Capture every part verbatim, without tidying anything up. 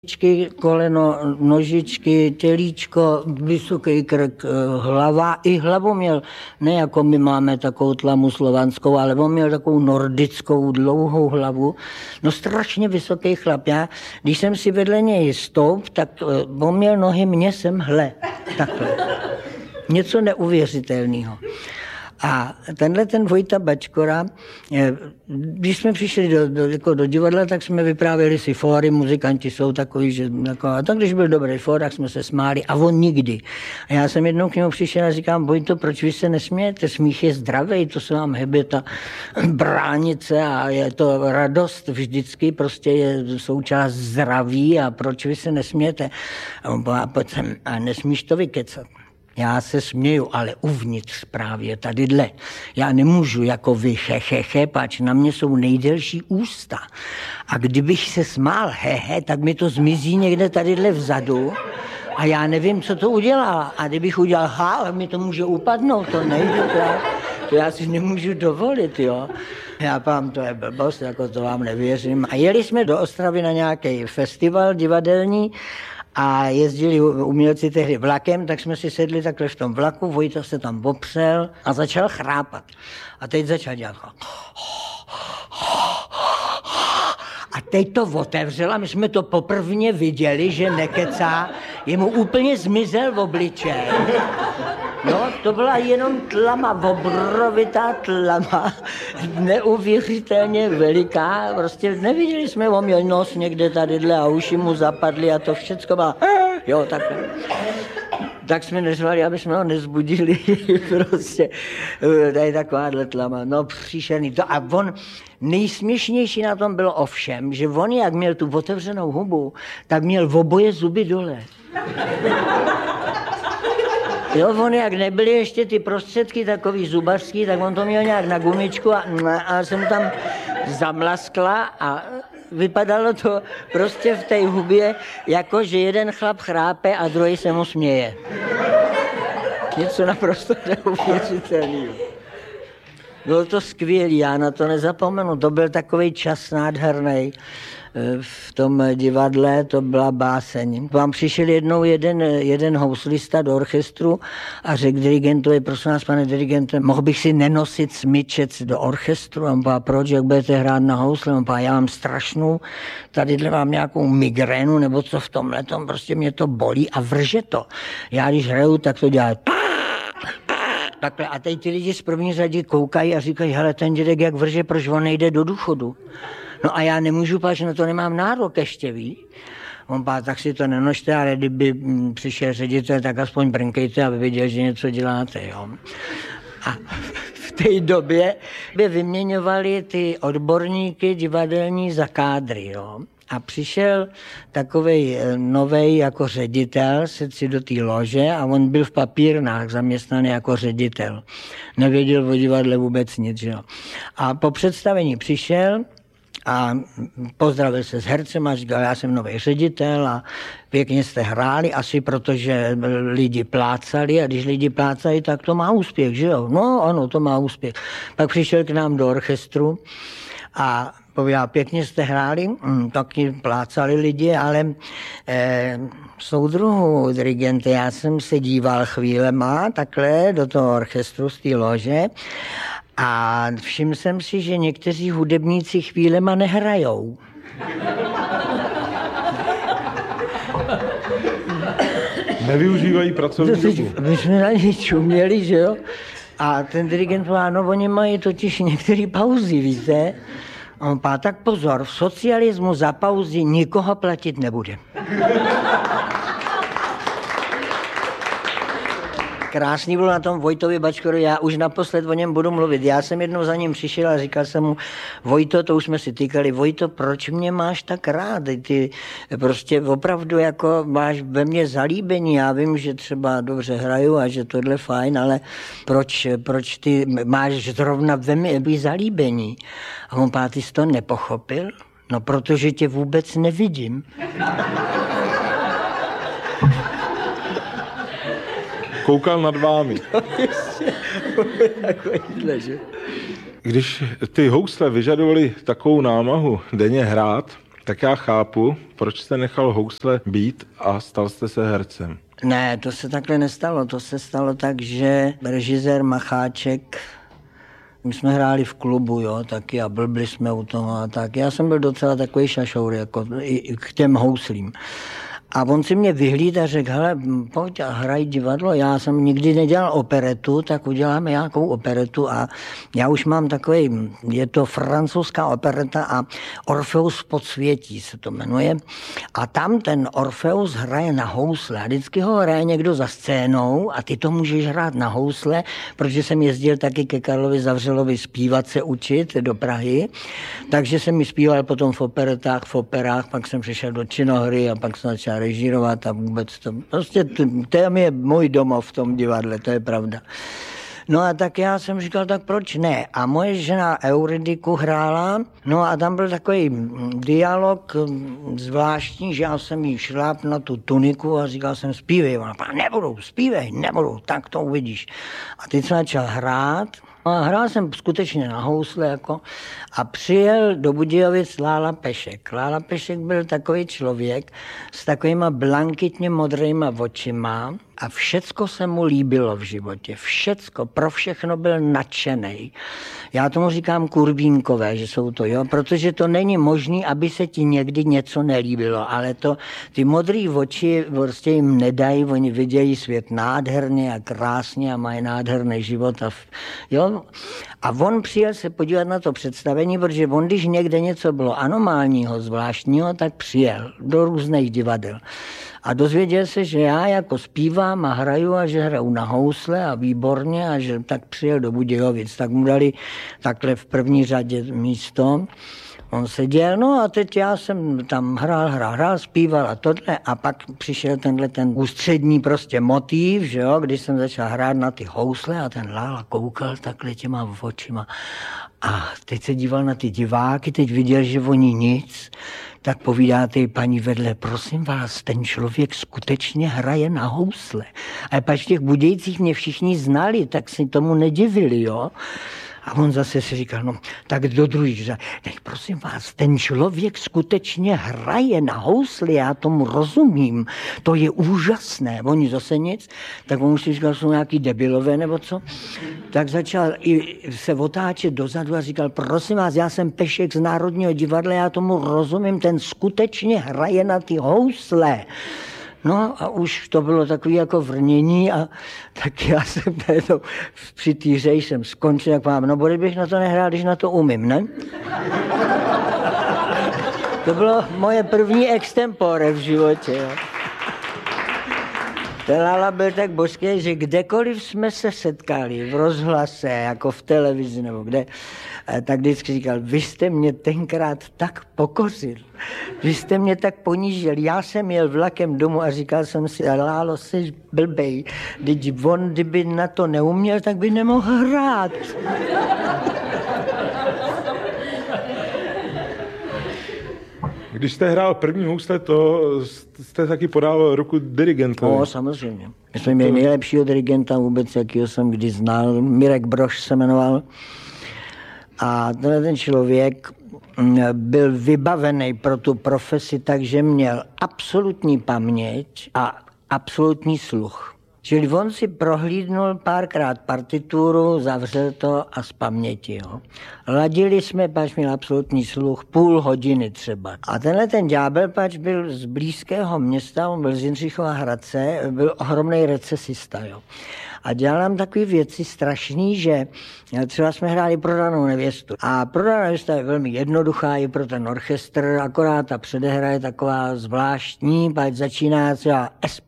koleno, nožičky, tělíčko, vysoký krk, hlava. I hlavu měl, ne jako my máme takovou tlamu slovanskou, ale on měl takovou nordickou dlouhou hlavu. No strašně vysoký chlap. Já, když jsem si vedle něj stoup, tak on měl nohy mě semhle. Takhle. Něco neuvěřitelného. A tenhle ten Vojta Bačkora, když jsme přišli do, do, jako do divadla, tak jsme vyprávěli si fóry, muzikanti jsou takový, že jako, a tak když byl dobrý fór, tak jsme se smáli a on nikdy. A já jsem jednou k němu přišel a říkám, Vojto, proč vy se nesmějete? Smích je zdravý, to se vám hebe ta bránice a je to radost vždycky, prostě je součást zdraví a proč vy se nesmějete? A on povedal, a nesmíš to vykecat. Já se směju, ale uvnitř právě tadyhle. Já nemůžu jako vy hehehe, pač na mě jsou nejdelší ústa. A kdybych se smál hehe, tak mi to zmizí někde tadyhle vzadu a já nevím, co to udělá. A kdybych udělal ha, mi to může upadnout, to nejde, to já, to já si nemůžu dovolit, jo. Já pám, to je blbost, jako to vám nevěřím. A jeli jsme do Ostravy na nějaký festival divadelní, a jezdili umělci tehdy vlakem, tak jsme si sedli takhle v tom vlaku, Vojta se tam opřel a začal chrápat. A teď začal dělat. A teď to otevřel a my jsme to poprvně viděli, že nekecá, jemu úplně zmizel v obličej. No, to byla jenom tlama, obrovitá tlama, neuvěřitelně veliká, prostě neviděli jsme, on měl nos někde tadyhle a uši mu zapadly a to všecko má, jo, takhle. Tak jsme neřvali, aby jsme ho nezbudili, prostě, tady takováhle tlama, no příšerný to. A on, nejsměšnější na tom bylo ovšem, že on, jak měl tu otevřenou hubu, tak měl v oboje zuby dole. Jo, on jak nebyly ještě ty prostředky takový zubařský, tak on to měl nějak na gumičku a, a jsem tam zamlaskla a vypadalo to prostě v té hubě, jako že jeden chlap chrápe a druhý se mu směje. Něco naprosto neuvěřitelného. Bylo to skvělý, já na to nezapomenu, to byl takový čas nádherný. V tom divadle to byla báseň. Vám přišel jednou jeden, jeden houslista do orchestru a řekl dirigentovi, prosím vás, pane dirigente, mohl bych si nenosit smyčec do orchestru? A on povedal, proč, jak budete hrát na housle? On povedal, já mám strašnou, tadyhle mám nějakou migrénu, nebo co v tomhletom, prostě mě to bolí a vrže to. Já když hraju, tak to dělá takhle. A teď ty lidi z první řady koukají a říkají, hele, ten dědek jak vrže, proč on nejde do důchodu? No a já nemůžu, protože na to nemám nárok ještě, ví. On pá, tak si to nenožte, ale kdyby přišel ředitel, tak aspoň brnkejte, aby viděl, že něco děláte, jo. A v té době by vyměňovali ty odborníky divadelní za kádry, jo. A přišel takovej novej jako ředitel, sedl si do té lože a on byl v papírnách zaměstnaný jako ředitel. Nevěděl o divadle vůbec nic, že jo. A po představení přišel a pozdravil se s hercem a říkal, já jsem nový ředitel a pěkně jste hráli, asi protože lidi plácali a když lidi plácají, tak to má úspěch, že jo? No ano, to má úspěch. Pak přišel k nám do orchestru a pověděl, pěkně jste hráli, hm, taky plácali lidi, ale eh, soudruhu dirigente, já jsem se díval chvílema takhle do toho orchestru z té lože a všiml jsem si, že někteří hudebníci chvílema nehrajou. Nevyužívají pracovní dobu. My jsme na něj čuměli, že jo? A ten dirigent povedal, no oni mají totiž některé pauzy, víte? A on pá, tak pozor, v socialismu za pauzy nikoho platit nebude. Krásný bylo na tom Vojtovi Bačkorovi, já už naposled o něm budu mluvit. Já jsem jednou za ním přišel a říkal jsem mu, Vojto, to už jsme si týkali, Vojto, proč mě máš tak rád? Ty prostě opravdu jako máš ve mně zalíbení, já vím, že třeba dobře hraju a že tohle fajn, ale proč, proč ty máš zrovna ve mně zalíbení? A on pá, ty jsi to nepochopil? No, protože tě vůbec nevidím. Koukal nad vámi. Když ty housle vyžadovaly takovou námahu denně hrát, Tak já chápu, proč jste nechal housle být a stal jste se hercem. Ne, to se takhle nestalo. To se stalo tak, že režisér Macháček, my jsme hráli v klubu, jo, taky a blbli jsme u toho a tak. Já jsem byl docela takový šašour, jako i, i k těm houslím. A on si mě vyhlíd a řekl, hele, pojď a hraj divadlo. Já jsem nikdy nedělal operetu, tak uděláme nějakou operetu a já už mám takový, je to francouzská opereta a Orfeus v podsvětí se to jmenuje. A tam ten Orfeus hraje na housle a vždycky ho hraje někdo za scénou a ty to můžeš hrát na housle, protože jsem jezdil taky ke Karlovi Zavřelovi zpívat se učit do Prahy, takže jsem mi zpíval potom v operetách, v operách, pak jsem přišel do činohry a pak jsem začal režírovat a vůbec to, prostě to je můj domov v tom divadle, to je pravda. No a tak já jsem říkal, tak proč ne? A moje žena Euridiku hrála, no a tam byl takový dialog zvláštní, že já jsem jí šláp na tu tuniku a říkal jsem, zpívej. Ona říkala, nebudou, zpívej, nebudou, tak to uvidíš. A teď jsem začal hrát, a hrál jsem skutečně na housle jako, a přijel do Budějovic Lála Pešek. Lála Pešek byl takový člověk s takovýma blankitně modrýma očima a všecko se mu líbilo v životě. Všecko, pro všechno byl nadšenej. Já tomu říkám kurvínkové, že jsou to, jo, protože to není možný, aby se ti někdy něco nelíbilo, ale to, ty modrý oči prostě jim nedají, oni vidějí svět nádherně a krásně a mají nádherný život a jo. A on přijel se podívat na to představení, protože on, když někde něco bylo anomálního, zvláštního, tak přijel do různých divadel. A dozvěděl se, že já jako zpívám a hraju a že hraju na housle a výborně a že tak přijel do Budějovic. Tak mu dali takhle v první řadě místo. On seděl, no a teď já jsem tam hrál, hrál, hrál, zpíval a tohle a pak přišel tenhle ten ústřední prostě motiv, že jo, když jsem začal hrát na ty housle a ten Lála koukal takhle těma očima a teď se díval na ty diváky, teď viděl, že oni nic, tak povídá té paní vedle, prosím vás, ten člověk skutečně hraje na housle. A pak v těch Budějcích mě všichni znali, tak si tomu nedivili, jo. A on zase si říkal, no, tak do druhý, že tak prosím vás, ten člověk skutečně hraje na housli, já tomu rozumím, to je úžasné. Oni zase nic, tak on už si říkal, jsou nějaký debilové nebo co. Tak začal i se otáčet dozadu a říkal, prosím vás, já jsem Pešek z Národního divadla, já tomu rozumím, ten skutečně hraje na ty housle. No a už to bylo takový jako vrnění a tak já jsem této při týře jsem skončil, jak vám, no bude bych na to nehrál, když na to umím, ne? To bylo moje první extempore v životě, jo. Ten Lála byl tak božský, že kdekoliv jsme se setkali, v rozhlase, jako v televizi nebo kde, tak vždycky říkal, vy jste mě tenkrát tak pokořil, vy jste mě tak ponížil. Já jsem jel vlakem domů a říkal jsem si, Lálo, jsi blbej, když on, kdyby na to neuměl, tak by nemohl hrát. Když jste hrál první housle, to jste taky podával ruku dirigentovi. No, samozřejmě. My jsme měli nejlepšího dirigenta vůbec, jakýho jsem kdy znal. Mirek Brož se jmenoval. A ten člověk byl vybavený pro tu profesi, takže měl absolutní paměť a absolutní sluch. Čili on si prohlídnul párkrát partituru, zavřel to a z paměti. Jo. Ladili jsme, pač měl absolutní sluch, půl hodiny třeba. A tenhle ten ďábel, pač byl z blízkého města, on byl z Jindřichova Hradce, byl ohromný recesista. Jo. A dělal nám takové věci strašný, že třeba jsme hráli Prodanou nevěstu. A Prodaná nevěsta je velmi jednoduchá i pro ten orchestr, akorát ta předehra je taková zvláštní, pak začíná třeba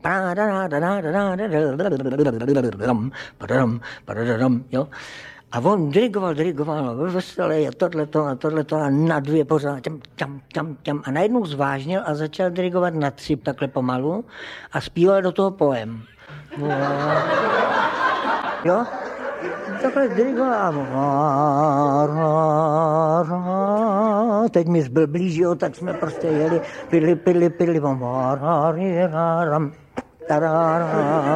jo. A on dirigoval, dirigoval, byl veselý a tohleto a tohleto a na dvě pořád, tam, tam, tam, tam. A najednou zvážnil a začal dirigovat na tři takhle pomalu a zpíval do toho poem. Jo? Takhle dirigoval. Teď mi zbyl blíž, jo, tak jsme prostě jeli, pili, pili, pili,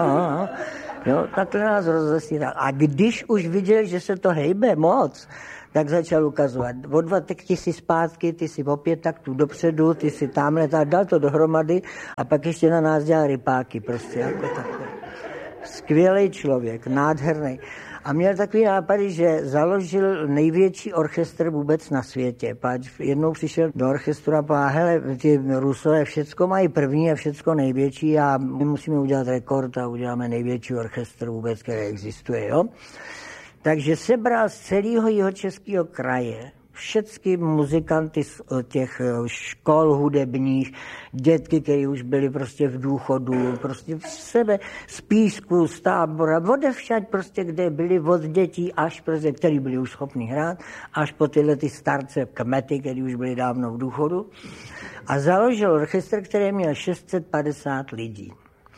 jo, takhle nás rozesíral. A když už viděl, že se to hejbe moc, tak začal ukazovat. O dva takti si zpátky, ty si o pět taktů dopředu, ty si tamhle, tak dal to dohromady a pak ještě na nás dělal rypáky prostě jako takhle. Skvělý člověk, nádherný. A měl takový nápady, že založil největší orchestr vůbec na světě. Páč jednou přišel do orchestru a povedal, hele, ty Rusové všecko mají první a všecko největší a my musíme udělat rekord a uděláme největší orchestr vůbec, který existuje, jo. Takže sebral z celého jihočeského kraje všechny muzikanty z těch škol hudebních, dětky, které už byly prostě v důchodu, prostě v sebe z Písku, z Tábora, odevšať prostě, kde byli od dětí až prostě, který byli už schopni hrát, až po tyhle ty starce kmety, který už byli dávno v důchodu. A založil orchestr, který měl šest set padesát lidí.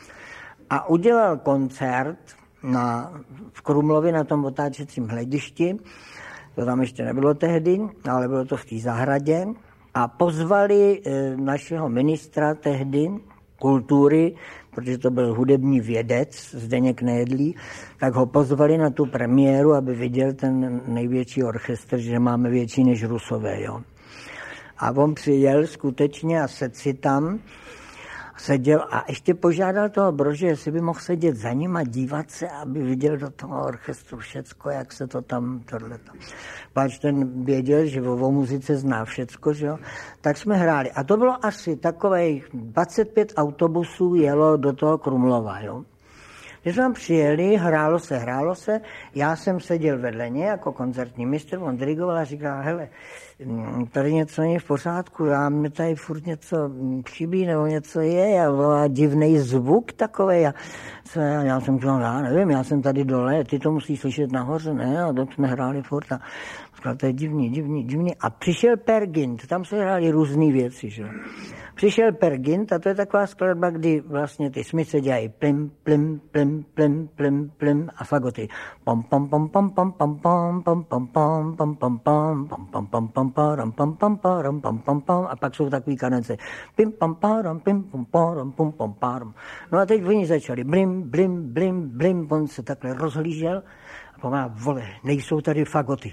A udělal koncert na, v Krumlově na tom otáčecím hledišti. To tam ještě nebylo tehdy, ale bylo to v té zahradě. A pozvali e, našeho ministra tehdy kultury, protože to byl hudební vědec Zdeněk Nejedlý, tak ho pozvali na tu premiéru, aby viděl ten největší orchestr, že máme větší než Rusové. Jo. A on přijel skutečně a sedl si tam, seděl a ještě požádal toho Brože, jestli by mohl sedět za ním a dívat se, aby viděl do toho orchestru všecko, jak se to tam tohleto. Páč ten věděl, že o muzice zná všecko, že jo? Tak jsme hráli. A to bylo asi takových dvacet pět autobusů jelo do toho Krumlova, jo. Když jsme tam přijeli, hrálo se, hrálo se, já jsem seděl vedle něj jako koncertní mistr, on dirigoval a říkal, hele, tady něco není v pořádku, já mi tady furt něco chybí, nebo něco je, a divnej zvuk takovej. A co, já, já jsem říkal, já nevím, já jsem tady dole, ty to musíš slyšet nahoře, ne, a tak jsme hráli furt a říkal, to je divný, divný, divný. A přišel Per Gynt, tam se hráli různý věci, že? Přišel Per Gynt a to je taková skladba, kdy vlastně ty smyce dělají plim, plim, plim, plim, plim, plim a fagoty. Pom, pom, pom, pom, pom, pom, pom, pom, pom, pom, pom, pom, pom, pom, pom, pom, pom, param, pom, pom, param, pom, pom, pom, a pak jsou takový kadence. Pim, pom, param, pim, pom, param, pom, pom, param. No a teď oni začali blim, blim, blim, blim, on se takhle rozhlížel a pomáhá, vole, nejsou tady fagoty.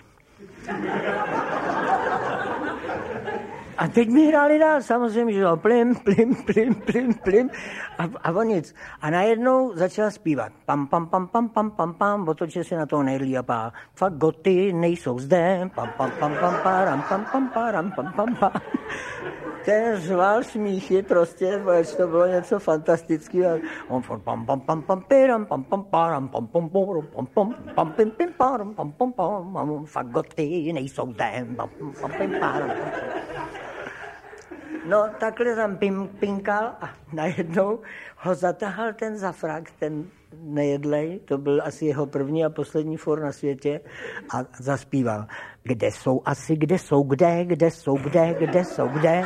A teď mi hráli dál, samozřejmě, že jo, plim, plim, plim, plim, plim a, a on nic. A najednou začala zpívat. Pam, pam, pam, pam, pam, pam, pam, otočil se na toho Nejedlý a pá. Fagoty nejsou zde, pam, pam, pam, pam, param, pam, pam, param, pam, pam, pam. Ten řval smíchy prostě, protože to bylo něco fantastického. On furt pam, pam, pam, pam, piram, pam, pam, param, pam, pam, pam, pam, pam, pam, pim, pim, param, pam, pam, pam, fagoty nejsou zde, pam, pam, pim, param. No, takhle tam pim, pinkal a najednou ho zatahal ten zafrak, ten Nejedlej, to byl asi jeho první a poslední for na světě a zaspíval. Kde jsou asi, kde jsou, kde, kde jsou, kde, kde jsou, kde.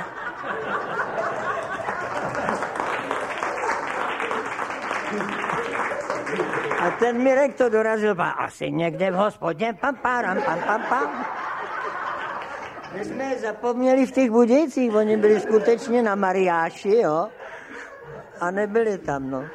A ten Mirek to dorazil, asi někde v hospodě, pam, param, pam, pam, pam. My jsme je zapomněli v těch Budějcích, oni byli skutečně na mariáši, jo, a nebyli tam, no.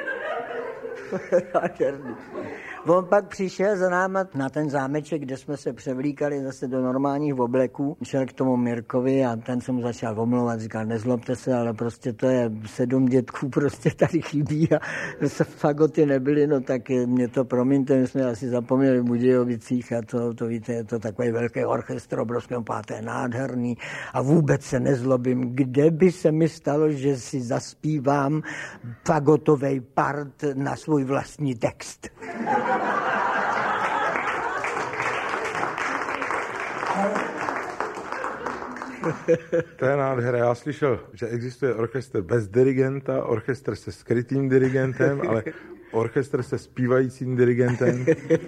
On pak přišel za náma na ten zámeček, kde jsme se převlíkali zase do normálních obleků. Šel k tomu Mirkovi a ten se mu začal omlouvat, říkal, nezlobte se, ale prostě to je sedm dětků, prostě tady chybí a fagoty nebyly, no tak mě to promiňte, my jsme asi zapomněli v Budějovicích a to, to víte, je to takový velký orchestr, obrovský páté, nádherný a vůbec se nezlobím, kde by se mi stalo, že si zaspívám fagotovej part na svůj vlastní text. To je nádhera. Já slyšel, že existuje orchestr bez dirigenta, orchestr se skrytým dirigentem, ale orchestr se zpívajícím dirigentem.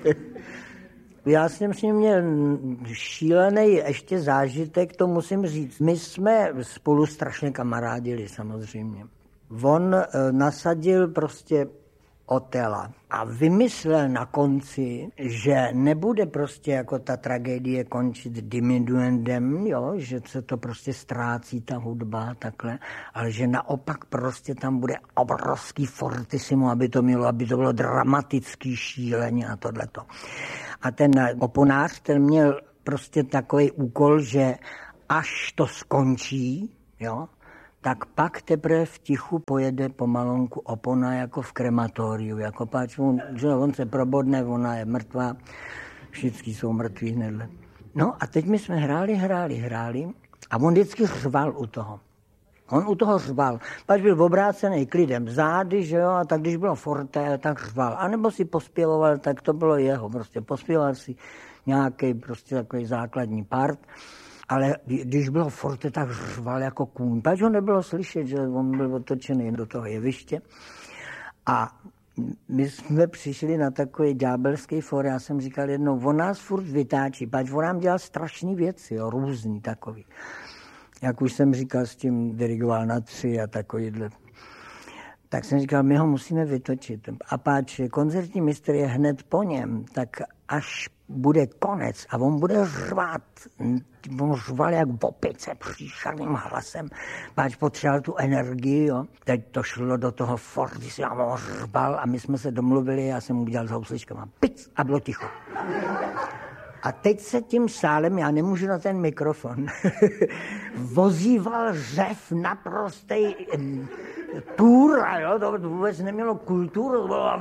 Já jsem s ním měl šílený ještě zážitek, to musím říct. My jsme spolu strašně kamarádili samozřejmě. On nasadil prostě Otela a vymyslel na konci, že nebude prostě jako ta tragédie končit diminuendem, jo, že se to prostě ztrácí ta hudba takhle, ale že naopak prostě tam bude obrovský fortissimo, aby to mělo, aby to bylo dramatický šíleně a tohleto. A ten oponář, ten měl prostě takový úkol, že až to skončí, jo, tak pak teprve v tichu pojede pomalonku opona jako v krematoriu, jako páč, on, že on se probodne, ona je mrtvá, všichni jsou mrtví hnedle. No a teď my jsme hráli, hráli, hráli a on vždycky řval u toho. On u toho řval, pač byl obrácený klidem zády, že jo, a tak když bylo forte, tak řval. A nebo si pospěvoval, tak to bylo jeho, prostě pospěval si nějaký prostě takový základní part. Ale když bylo forte, tak řval jako kůň. Pač ho nebylo slyšet, že on byl otočený do toho jeviště. A my jsme přišli na takový ďábelský for, já jsem říkal jednou, on nás furt vytáčí, pač on nám dělal strašný věci, jo, různý takový. Jak už jsem říkal, s tím dirigoval na tři a takovýhle. Tak jsem říkal, my ho musíme vytočit. A páč koncertní mistr je hned po něm, tak až bude konec a on bude řvát. On řval jak v opice příšerným hlasem. Páč potřeboval tu energii, jo. Teď to šlo do toho Fordy, si já ho řval a my jsme se domluvili, já jsem mu udělal s housličkama. Pic a bylo ticho. A teď se tím sálem, já nemůžu na ten mikrofon, vozíval řev naprostej půr, jo, to vůbec nemělo kulturu, to bylo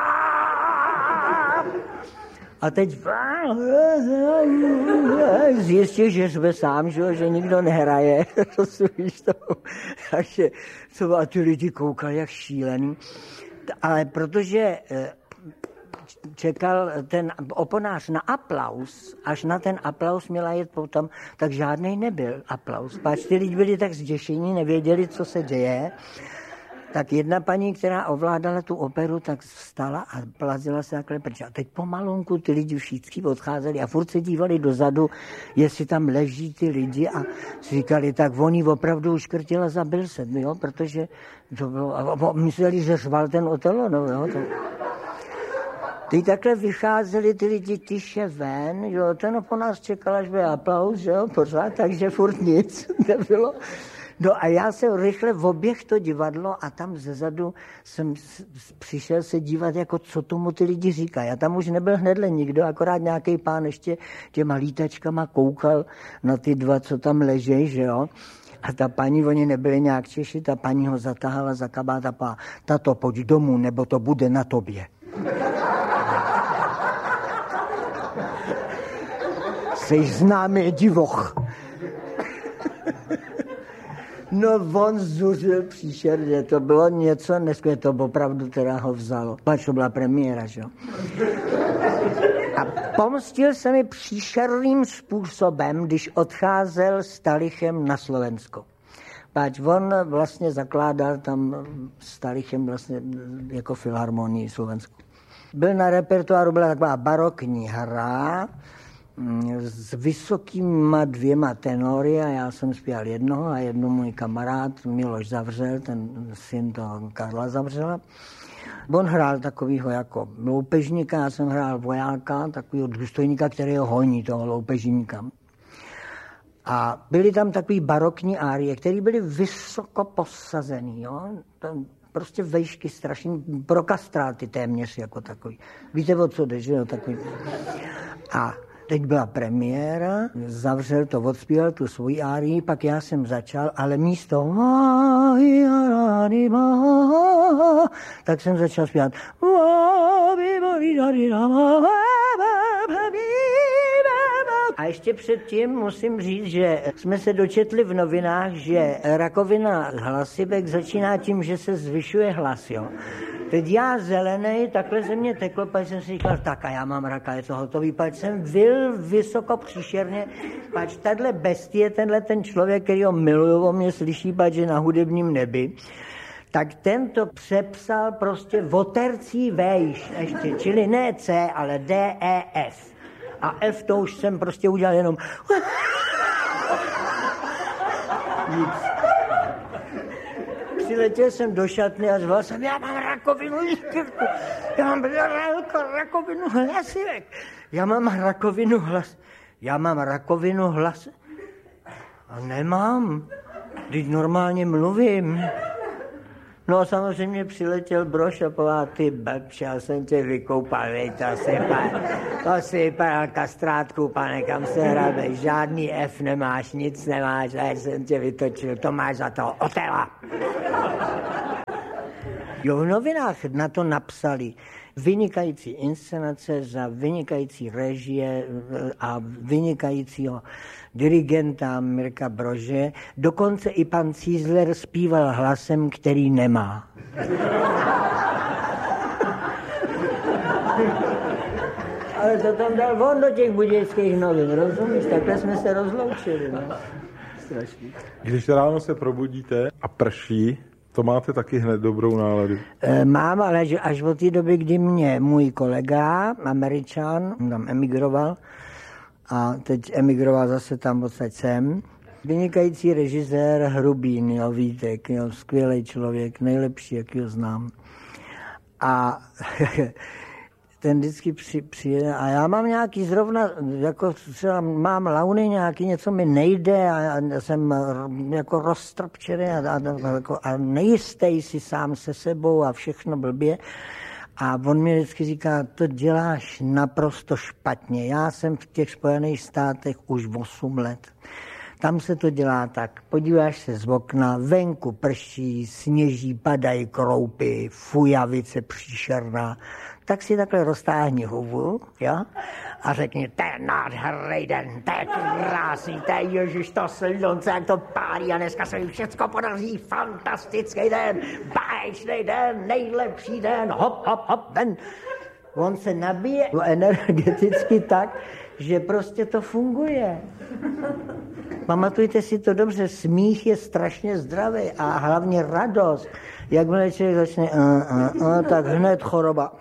a teď zjistil, že řve sám, že nikdo nehraje, víš to. Takže co a ty lidi koukali jak šílený. Ale protože čekal ten oponář na aplaus, až na ten aplaus měla jet potom, tak žádnej nebyl aplaus. Páč ty lidi byli tak zděšení, nevěděli, co se děje. Tak jedna paní, která ovládala tu operu, tak vstala a plazila se takhle pryč. A teď pomalonku ty lidi všichni odcházeli a furt se dívali dozadu, jestli tam leží ty lidi a říkali, tak oni opravdu uškrtila za Bilse, jo, protože to bylo, a mysleli, že řval ten Otelo, no jo, to... Teď takhle vycházeli ty lidi tiše ven, jo, ten po nás čekal, až byl aplaus, jo, pořád, takže furt nic nebylo. No a já jsem rychle oběh to divadlo a tam zezadu jsem přišel se dívat, jako co tomu ty lidi říkají. A tam už nebyl hnedle nikdo, akorát nějaký pán ještě těma lítačkama koukal na ty dva, co tam ležejí, že jo. A ta paní, oni nebyli nějak Češi, ta paní ho zatáhala za kabát a pá, tato, pojď domů, nebo to bude na tobě. Jseš známý divoch. No on zuřil příšerně, to bylo něco neskvělé, to opravdu teda ho vzalo. Pač to byla premiéra, že jo. A pomstil se mi příšerným způsobem, když odcházel s Talichem na Slovensko. Páč on vlastně zakládal tam s Talichem vlastně jako filharmonii Slovensku. Byl na repertoáru, byla taková barokní hra s vysokýma dvěma tenory a já jsem zpíval jednoho a jedno můj kamarád Miloš Zavřel, ten syn toho Karla Zavřela. On hrál takovýho jako loupežníka, já jsem hrál vojáka, takovýho důstojníka, který ho honí, toho loupežníka. A byly tam takový barokní árie, které byly vysoko posazený, jo. Prostě vejšky strašný, pro kastráty téměř jako takový. Víte, o co jde, že jo, takový. A teď byla premiéra, Zavřel to, odspíval tu svoji árii, pak já jsem začal, ale místo tak jsem začal zpívat a ještě předtím musím říct, že jsme se dočetli v novinách, že rakovina hlasivek začíná tím, že se zvyšuje hlas, jo. Teď já zelenej, takhle ze mě teklo, pak jsem si říkal, tak a já mám raka, je to hotový, pak jsem vyl vysoko příšerně, pač tahle bestie, tenhle ten člověk, který ho miluju, o mě slyší, pač je na hudebním nebi, tak ten to přepsal prostě o tercí vejš ještě, čili ne C, ale D, E, F. A F to už jsem prostě udělal jenom nic. Přiletěl jsem do šatny a zval jsem, já mám rakovinu líkevku, já mám rakovinu hlasivek, já mám rakovinu hlas, já mám rakovinu hlas. A nemám, teď normálně mluvím. No samozřejmě přiletěl Brož a povedal, ty blbče, já jsem tě vykoupal, vej, to si pan, to si pan kastrátku, pane, kam se hrabe, žádný F nemáš, nic nemáš, a já jsem tě vytočil, to máš za to Otela. Jo, v novinách na to napsali vynikající inscenace za vynikající režie a vynikajícího dirigenta Mirka Brože. Dokonce i pan Cízler zpíval hlasem, který nemá. Ale to tam dal on do těch budějských novin, rozumíš? Takhle jsme se rozloučili. No. Strašný. Když ráno se probudíte a prší, to máte taky hned dobrou náladu? E, mám, ale až od té doby, kdy mě můj kolega, Američan, tam emigroval, a teď emigroval zase tam odsaď sem. Vynikající režisér Hrubín, jo, Vítek, jo, skvělý člověk, nejlepší, jak ho znám. A ten vždycky při, přijede a já mám nějaký zrovna, jako třeba mám launy nějaký, něco mi nejde a, a jsem jako roztrpčený a, a, a, a nejistý si sám se sebou a všechno blbě. A on mi vždycky říká, to děláš naprosto špatně. Já jsem v těch Spojených státech už osm let. Tam se to dělá tak, podíváš se z okna, venku prší, sněží, padají kroupy, fujavice příšerná, tak si takhle roztáhni hubu, jo? A řekni, to je nádherný den, to je krásný, to je ježiš, to slunce, jak to pálí a dneska se mi všecko podaří, fantastický den, báječný den, nejlepší den, hop, hop, hop, ven. On se nabije energeticky tak, že prostě to funguje. Pamatujte si to dobře, smích je strašně zdravý a hlavně radost. Jakmile člověk začne, uh, uh, uh, tak hned choroba.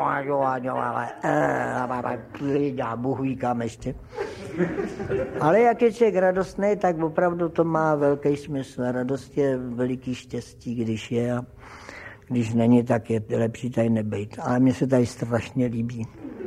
A Bůh ví kam ještě. Ale jak je člověk radostný, tak opravdu to má velký smysl. Radost je veliký štěstí, když je a když není, tak je lepší tady nebejt. Ale mně se tady strašně líbí.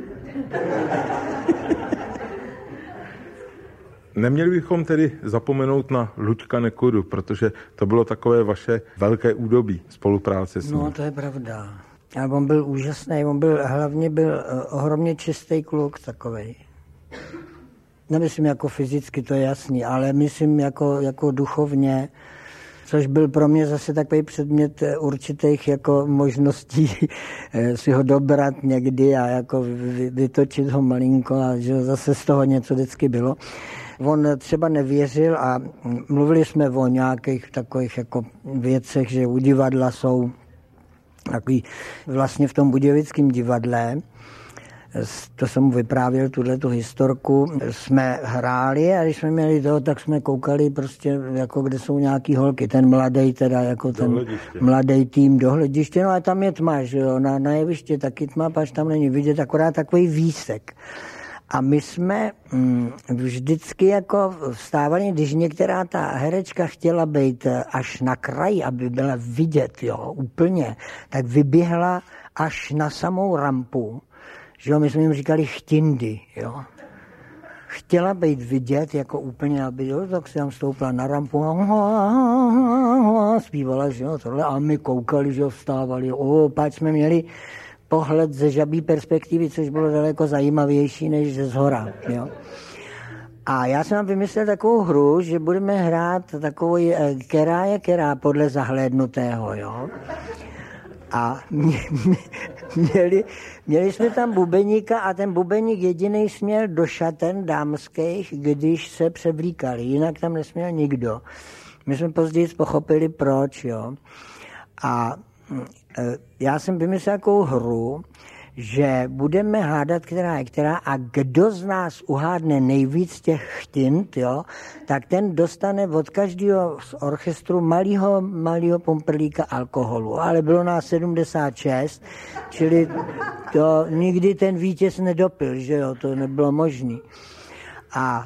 Neměli bychom tedy zapomenout na Luďka Nekudu, protože to bylo takové vaše velké údobí spolupráce s ním. No, to je pravda. Ale on byl úžasný, on byl, hlavně byl ohromně čistý kluk takovej. Nemyslím jako fyzicky, to je jasný, ale myslím jako, jako duchovně, což byl pro mě zase takový předmět určitých jako možností si ho dobrat někdy a jako vytočit ho malinko a že zase z toho něco vždycky bylo. On třeba nevěřil a mluvili jsme o nějakých takových jako věcech, že u divadla jsou takový vlastně v tom budějovickém divadle, to jsem mu vyprávěl, tuhletu historku, jsme hráli a když jsme měli toho, tak jsme koukali prostě, jako kde jsou nějaký holky, ten mladý teda, jako ten mladý tým do hlediště, no a tam je tma, že jo, na, na jeviště taky tma, až tam není vidět, akorát takový výsek. A my jsme mm, vždycky jako vstávali, když některá ta herečka chtěla být až na kraji, aby byla vidět, jo, úplně, tak vyběhla až na samou rampu, že jo, my jsme jim říkali chtindy, jo. Chtěla být vidět, jako úplně, aby, jo, tak si tam stoupla na rampu a zpívala, že jo, tohle, a my koukali, že jo, vstávali, o, pak jsme měli pohled ze žabí perspektivy, což bylo daleko zajímavější než ze zhora, jo. A já jsem vám vymyslel takovou hru, že budeme hrát takovou, která je která podle zahlédnutého, jo. A mě, mě, měli, měli jsme tam bubeníka a ten bubeník jedinej směl do šaten dámských, když se převlíkali, jinak tam nesměl nikdo. My jsme později pochopili proč, jo. A já jsem vymyslel takovou hru, že budeme hádat, která je která a kdo z nás uhádne nejvíc těch chtint, jo, tak ten dostane od každého z orchestru malýho, malýho pomprlíka alkoholu. Ale bylo nás sedmdesát šest, čili to nikdy ten vítěz nedopil, že jo, to nebylo možné. A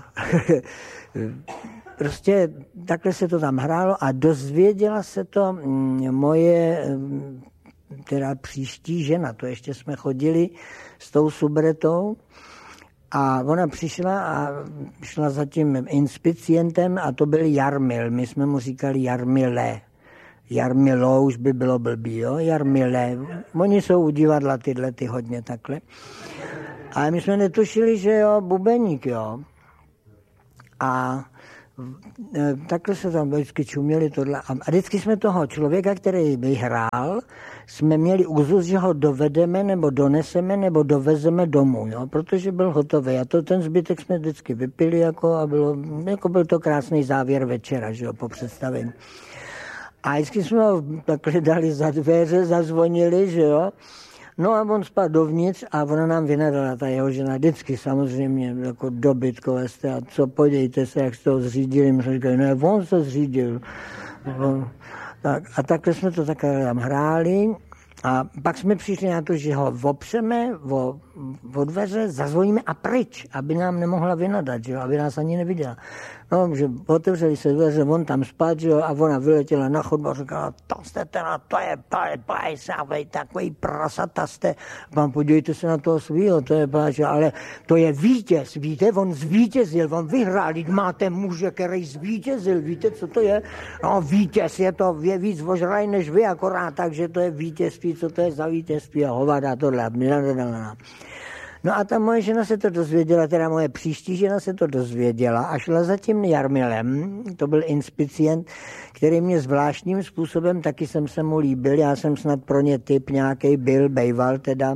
prostě takhle se to tam hrálo a dozvěděla se to moje teda příští žena, to ještě jsme chodili s tou subretou a ona přišla a šla za tím inspicientem a to byl Jarmil, my jsme mu říkali Jarmile, Jarmilo už by bylo blbý, jo, Jarmile. Oni jsou u divadla tyhle ty hodně takhle. Ale my jsme netušili, že jo, bubeník, jo. A takhle se tam vždycky čuměli tohle. A vždycky jsme toho člověka, který vyhrál, jsme měli úzus, že ho dovedeme, nebo doneseme, nebo dovezeme domů, jo, protože byl hotový. A to ten zbytek jsme vždycky vypili, jako, a bylo, jako byl to krásný závěr večera, že jo, po představení. A vždycky jsme ho takhle dali za dveře, zazvonili, že jo. No a on spal dovnitř a ona nám vynadala, ta jeho žena, vždycky samozřejmě, jako dobytkové jste, a co, podívejte se, jak jste ho zřídili. My jsme říkali, ne, on se zřídil. On, tak, a takhle jsme to takhle tam hráli. A pak jsme přišli na to, že ho opřeme o, o dveře, zazvoníme a pryč, aby nám nemohla vynadat, že jo, aby nás ani neviděla. No, že otevřeli se dveře, on tam spát, že jo, a ona vyletěla na chodbu a říkala, to jste teda, to je pajsavej, takový prasata jste. Pán, podívejte se na toho svýho, to je páč, ale to je vítěz, víte, on zvítězil, on vyhrál, máte muže, který zvítězil, víte, co to je? No, vítěz, je to je víc ožraj než vy, akorát, takže to je vítězství, co to je za vítězství a hovada tohle. No a ta moje žena se to dozvěděla, teda moje příští žena se to dozvěděla a šla za tím Jarmilem, to byl inspicient, který mě zvláštním způsobem, taky jsem se mu líbil, já jsem snad pro ně typ nějaký byl, bejval teda.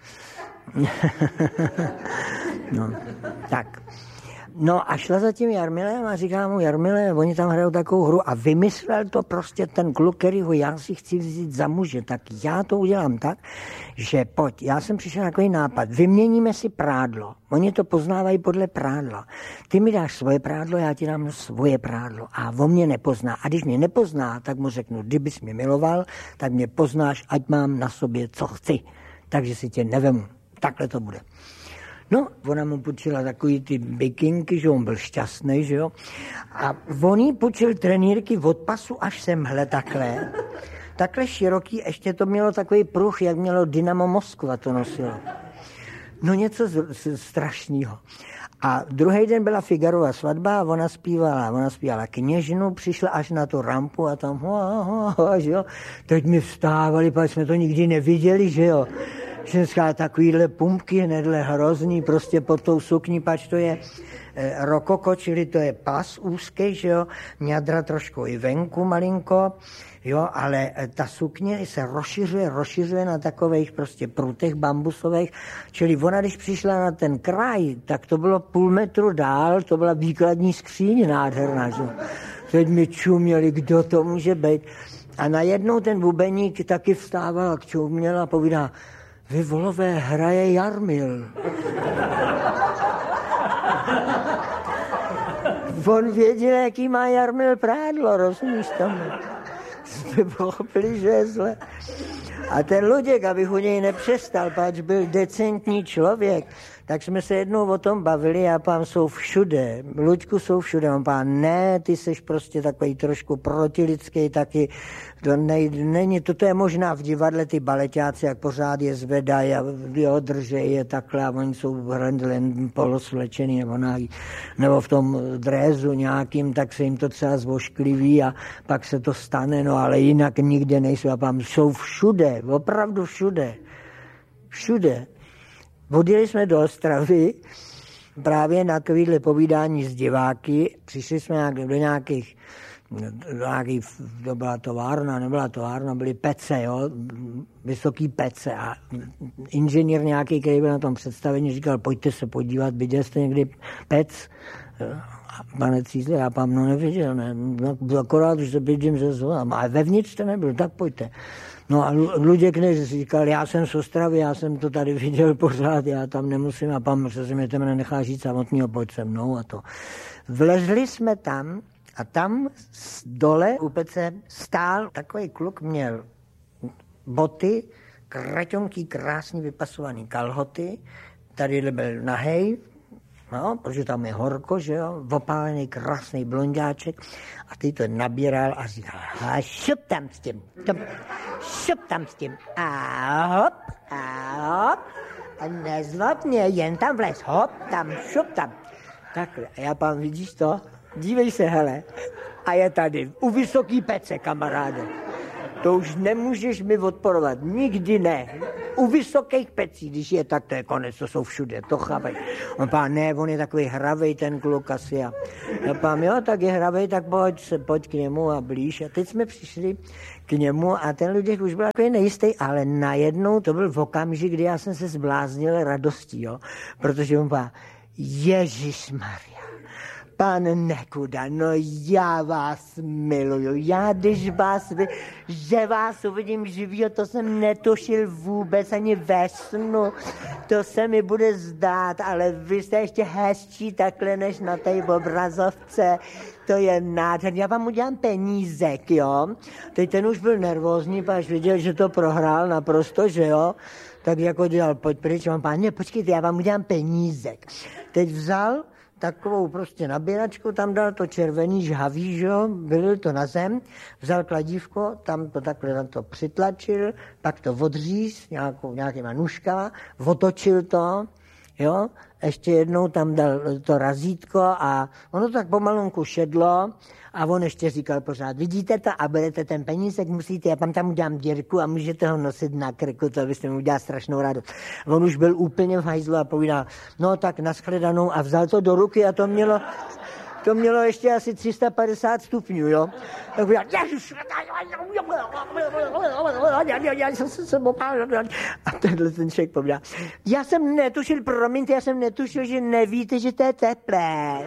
No, tak. No a šla za tím Jarmilem a říká mu, Jarmile, oni tam hrajou takovou hru a vymyslel to prostě ten kluk, kterýho já si chci vzít za muže, tak já to udělám tak, že pojď, já jsem přišel na takový nápad, vyměníme si prádlo, oni to poznávají podle prádla, ty mi dáš svoje prádlo, já ti dám svoje prádlo a on mě nepozná a když mě nepozná, tak mu řeknu, kdybys mě miloval, tak mě poznáš, ať mám na sobě, co chci, takže si tě nevemu, takhle to bude. No, ona mu půjčila takový ty bikinky, že on byl šťastný, že jo. A on jí půjčil trenýrky od pasu až semhle takhle. Takhle široký, ještě to mělo takový pruh, jak mělo Dynamo Moskva to nosilo. No něco z, z, strašného. A druhý den byla Figarova svatba a ona zpívala, ona zpívala Kněžnu, přišla až na tu rampu a tam, ho, ho, ho, že jo. Teď mi vstávali, pak jsme to nikdy neviděli, že jo. Ženská takovýhle pumpky, hnedle hrozný, prostě pod tou sukní, pač to je e, rokoko, čili to je pas úzký, že jo, ňadra trošku i venku malinko, jo, ale e, ta sukně se rozšiřuje, rozšiřuje na takových prostě prutech bambusových, čili ona, když přišla na ten kraj, tak to bylo půl metru dál, to byla výkladní skříň nádherná, že jo. Teď mi čuměli, kdo to může být. A najednou ten bubeník taky vstával a čuměl a povídá, vy volové, hraje Jarmil. On věděl, jaký má Jarmil prádlo, rozumíš tomu? Jsme pochopili, že je zle. A ten Luděk, abych u něj nepřestal, páč byl decentní člověk, tak jsme se jednou o tom bavili a pán jsou všude. Luďku jsou všude. On pán, ne, ty seš prostě takový trošku protilidský, taky to ne, není, toto je možná v divadle ty baleťáci, jak pořád je zvedají a jo, držej je takhle a oni jsou hrendlen poloslečený nebo, nájí, nebo v tom drézu nějakým, tak se jim to třeba zvoškliví a pak se to stane, no ale jinak nikde nejsou. A pán, jsou všude, opravdu všude. Všude. Odjeli jsme do Ostravy právě na takovýhle povídání s diváky. Přišli jsme do nějakých, do nějakých, to byla továrna, nebyla továrna, byly pece, jo, vysoký pece a inženýr nějaký, který byl na tom představení, říkal, pojďte se podívat, viděl jste někdy pec? Pane Cízle, já pán no neviděl, ne, no, akorát už se vidím, že zvolám, ale vevnitř to nebyl, tak pojďte. No a Luděk než říkal, já jsem z Ostravy, já jsem to tady viděl pořád, já tam nemusím a pan se mi tam nenechá žít samotného, pojď se mnou a to. Vlezli jsme tam a tam dole u pece stál takový kluk, měl boty, kraťonký, krásně vypasovaný kalhoty, tady byl nahej, no, protože tam je horko, že jo, opálený, krásný blondáček a ty to nabíral a říkal, a šup tam s tím, to, šup tam s tím a hop, a hop, a nezlob mě, jen tam vlez, hop, tam, šup tam. Takhle, a já pán, vidíš to? Dívej se, hele, a je tady, u vysoký pece, kamaráde. to už nemůžeš mi odporovat, nikdy ne. U vysokých pecí, když je tak, to je konec, to jsou všude, to chápej. On pán, ne, on je takový hravej ten kluk asi. A já pán, jo, tak je hravej, tak pojď, se, pojď k němu a blíž. A teď jsme přišli k němu a ten Luděk už byl takový nejistý, ale najednou to byl v okamžik, kdy já jsem se zbláznil radostí, jo, protože on pán, Ježišmarja, Pan Nekuda, no já vás miluju, já když vás, vy, že vás uvidím živýho, to jsem netušil vůbec ani ve snu, to se mi bude zdát, ale vy jste ještě hezčí takhle než na té obrazovce, to je nádherný, já vám udělám penízek, jo, teď ten už byl nervózní, až viděl, že to prohrál naprosto, že jo, tak jako dělal, pojď pryč, mám páně, počkejte, já vám udělám penízek, teď vzal takovou prostě nabíračku, tam dal to červený žhavý, že jo, vylil to na zem, vzal kladívko, tam to takhle na to přitlačil, pak to odříz nějakou, nějakýma nůžkama, otočil to, jo, ještě jednou tam dal to razítko a ono to tak pomalonku šedlo a on ještě říkal pořád, vidíte to a berete ten penízek, musíte, já tam tam udělám dírku a můžete ho nosit na krku, to byste mi udělal strašnou radost. On už byl úplně v hajzlu a povídal, no tak nashledanou a vzal to do ruky a to mělo, to mělo ještě asi tři sta padesát stupňů, jo. Tak povídal, ježiš, já jsem se sebou, a tenhle ten člověk povídal, já jsem netušil, promiňte, já jsem netušil, že nevíte, že to je teplé.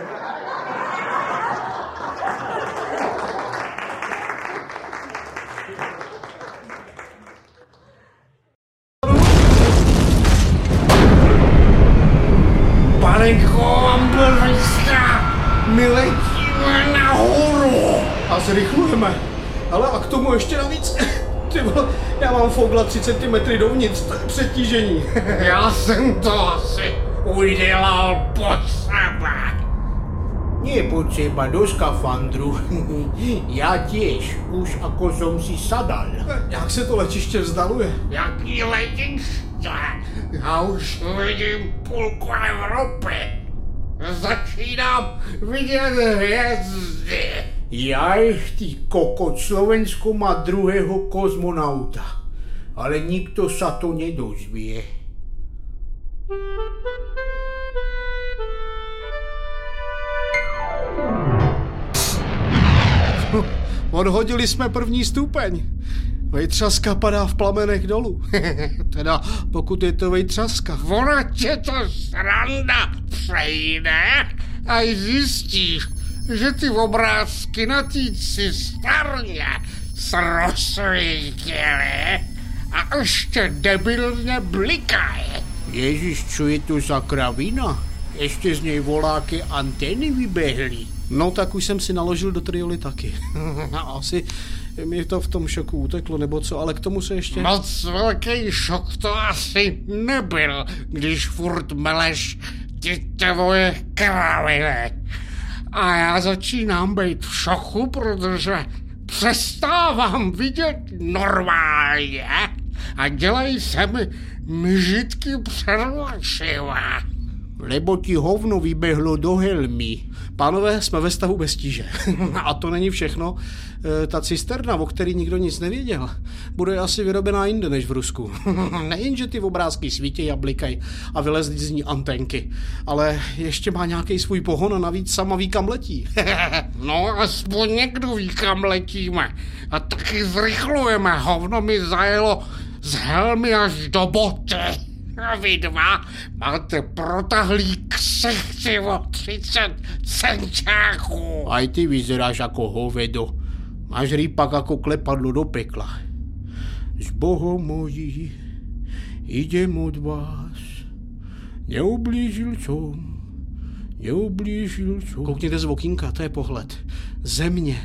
Panenko, ambulance, my letíme nahoru. A zrychlujeme. Ale a k tomu ještě navíc, ty vole, já mám fogla tři centimetry dovnitř, to je přetížení. Já jsem to asi udělal potřeba. Nie potřeba do skafandru. Já těž, už ako som si sadal. Jak se to letiště vzdaluje? Jaký letiště? Já už vidím půlku Evropy. Začínám vidět hvězdy. Jaj, ty kokot, Slovensko má druhého kozmonauta. Ale nikto sa to nedozvie. Odhodili jsme první stupeň. Vejtřaska padá v plamenech dolů. Teda pokud je to vejtřaska. Ona tě to sranda přejde a zjistíš, že ty obrázky na té cistárně rozsvítily a ještě debilně blikají. Ježiš, čo je to za kravina? Ještě z něj voláky antény vybehly. No tak už jsem si naložil do trioly taky. Asi mi to v tom šoku uteklo, nebo co, ale k tomu se ještě... Moc velký šok to asi nebyl, když furt meleš ty tvoje kraviny. A já začínám být v šoku, protože přestávám vidět normálně a dělají se mi mžitky před očima. Lebo ti hovno vybehlo do helmy. Pánové, jsme ve stavu bez tíže. A to není všechno. Ta cisterna, o který nikdo nic nevěděl, bude asi vyrobená jinde než v Rusku. Nejen, že ty obrázky svítí a blikají a vylezly z ní antenky, ale ještě má nějaký svůj pohon a navíc sama ví, kam letí. No, aspoň někdo ví, kam letíme. A taky zrychlujeme. Hovno mi zajelo z helmy až do boty. A vy dva máte protahlý ksichty o třicet centiáků. Aj ty vyzeráš ako hovedo. Máš rýpak ako klepadlo do pekla. S Bohom mojí idem od vás. Neublížil som. Neublížil som. Koukněte z okýnka, to je pohled. Země.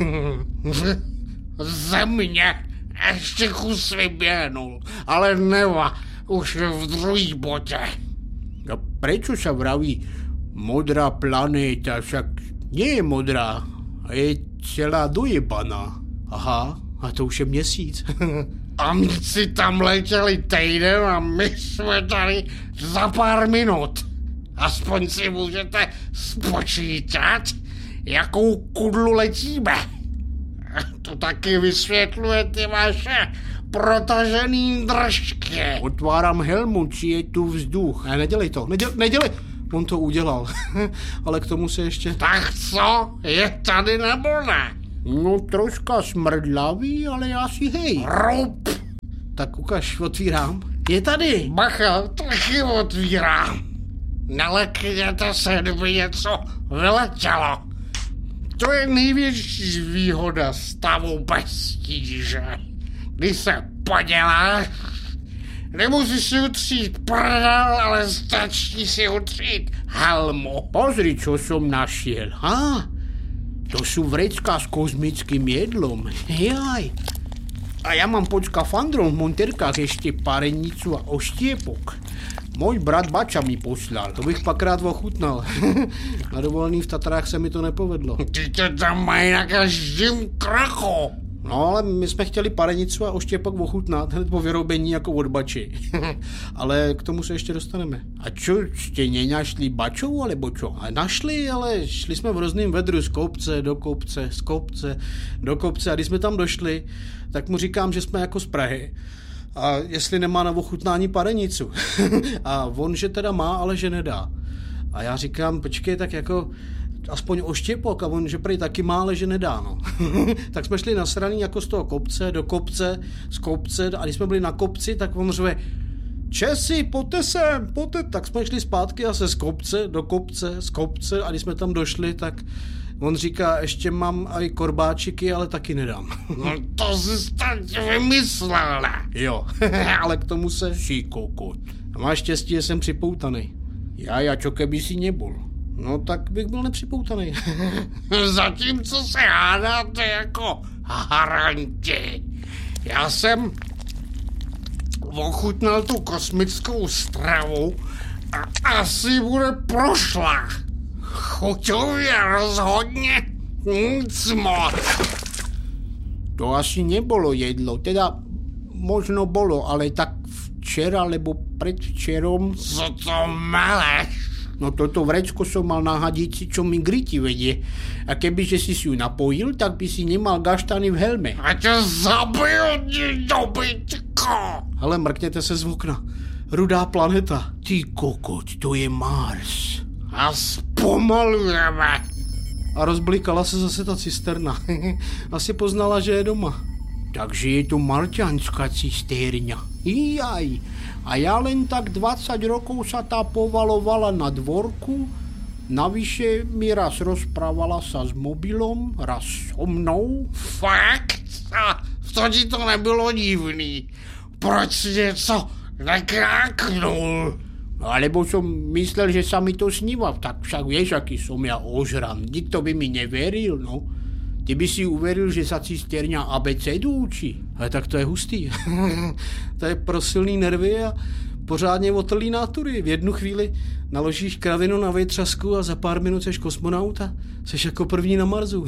Země. Ještě kus vyběhnul. Ale neva. Už v druhý bote. A prečo sa vraví modrá planéta? Však nie je modrá, a je celá dojebaná. Aha, a to už je měsíc. Amci tam letěli týden a my jsme tady za pár minut. Aspoň si můžete spočítat, jakou kudlu letíme. To taky vysvětluje ty vaše protažený držky. Otvárám helmu, či je tu vzduch. Ne, nedělej to, nedělej, nedělej. On to udělal, ale k tomu se ještě... Tak co, je tady nebo ne? No troška smrdlavý, ale asi hej. Rup. Tak ukaž, otvírám. Je tady. Bacha, taky otvírám. Nelekněte se, kdyby něco vyletělo. To je největší výhoda stavu bez tíže. Když se poděláš, nemusíš si utřít prdel, ale stačí si utřít helmu. Pozri, čo som našiel. Á, to sú vrecká s kozmickým jedlom. Jaj. A ja mám pod skafandrom v monterkách ešte parenicu a oštiepok. Môj brat Bača mi poslal. To bych pak rád ochutnal. Na dovolený v Tatrách se mi to nepovedlo. Ty to tam mají na každém kroku. No, ale my jsme chtěli parenicu a oštěpok ochutnat hned po vyrobení jako od Bači. Ale k tomu se ještě dostaneme. A čo, ste nenašli Bačovu, alebo čo? A našli, ale šli jsme v různým vedru z kopce do kopce, z kopce do kopce a když jsme tam došli, tak mu říkám, že jsme jako z Prahy. A jestli nemá na ochutnání parenicu. A on, že teda má, ale že nedá. A já říkám, počkej, tak jako aspoň oštěpok, a on, že prej taky má, ale že nedá, no. Tak jsme šli nasraný jako z toho kopce do kopce, z kopce, a když jsme byli na kopci, tak on řve, Česi, pojďte sem, pojďte. Tak jsme šli zpátky a se z kopce do kopce, z kopce, a když jsme tam došli, tak on říká, ještě mám aj korbáčiky, ale taky nedám. No to jsi teď vymyslel, ne? Jo, ale k tomu se... Si kokot. A máš štěstí, že jsem připoutaný. Ja, ja, čo keby si nebol? No tak bych byl nepřipoutaný. Zatímco se hádáte jako haranti. Já jsem ochutnal tu kosmickou stravu a asi bude prošla. Chuťově rozhodně nic moc. To asi nebolo jedlo, teda možno bolo, ale tak včera, lebo predvčerom... Co to meleš? No toto vrecko som mal na hadici, čo mi griti vedie. A kebyže si si ju napojil, tak by si nemal gaštany v helme. A tě zabiju, ti dobytko. Hele, mrkněte se z okna. Rudá planeta. Ty kokot, to je Mars. A zpomalujeme. A rozblikala se zase ta cisterna. Asi poznala, že je doma. Takže je to marťanská cisterňa. Jaj. A ja len tak dvadsať rokov sa tá povalovala na dvorku. Navyše mi raz rozprávala sa s mobilom, raz so mnou. Fakt? A to ti to nebylo divný. Proč si něco nekráknul? Alebo som myslel, že sa mi to sníva. Tak však vieš, aký som ja ožran. Nikto by mi neveril, no. Ty by si uveril, že sa cisterňa abecedu učí. Ale tak to je hustý. To je pro silný nervy a pořádně otrlý nátury. V jednu chvíli naložíš kravinu na větřasku a za pár minut seš kosmonaut a seš jako první na Marsu.